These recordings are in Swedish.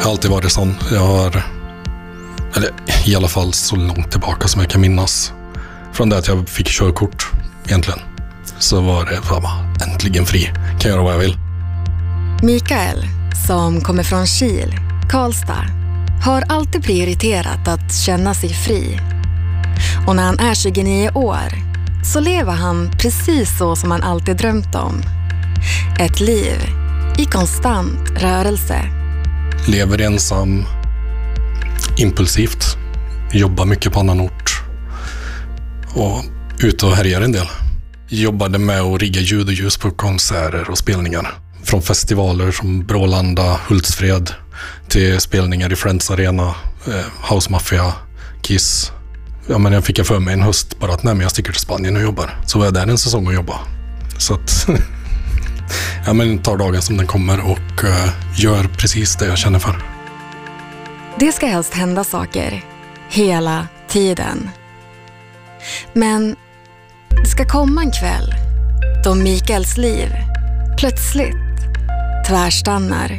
har alltid varit sån. Eller i alla fall så långt tillbaka som jag kan minnas. Från det att jag fick körkort egentligen. Så var det äntligen fri. Kan göra vad jag vill. Mikael, som kommer från Kil, Karlstad, har alltid prioriterat att känna sig fri. Och när han är 29 år så lever han precis så som han alltid drömt om. Ett liv i konstant rörelse. Lever ensam, impulsivt, jobbar mycket på annan ort och ute och härjar en del. Jobbade med att rigga ljud och ljus på konserter och spelningar. Från festivaler som Brålanda, Hultsfred till spelningar i Friends Arena, House Mafia, Kiss. Ja, men jag fick för mig en höst bara att jag sticker till Spanien och jobbar. Så var jag där en säsong och jobba. Så att tar dagen som den kommer och gör precis det jag känner för. Det ska helst hända saker hela tiden. Men det ska komma en kväll då Mikaels liv plötsligt tvärstannar.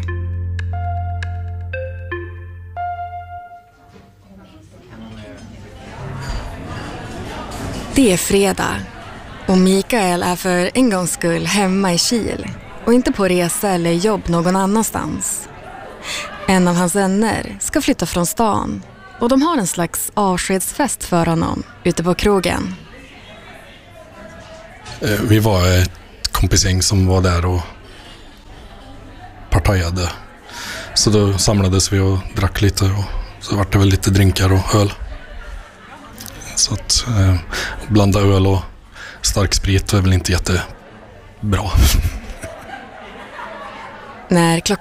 Det är fredag och Mikael är för en gångs skull hemma i Kil och inte på resa eller jobb någon annanstans. En av hans vänner ska flytta från stan och de har en slags avskedsfest för honom ute på krogen. Vi var ett kompisgäng som var där och partajade. Så då samlades vi och drack lite och så var det väl lite drinkar och öl. Så att blanda öl och stark sprit är väl inte jättebra. När klockan